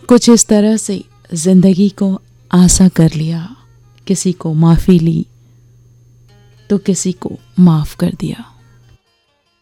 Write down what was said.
कुछ इस तरह से जिंदगी को आसा कर लिया, किसी को माफ़ी ली तो किसी को माफ़ कर दिया।